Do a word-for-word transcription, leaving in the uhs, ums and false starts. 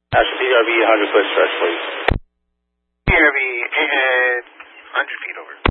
That's B R B one hundred foot stretch, please. B R B one hundred feet over.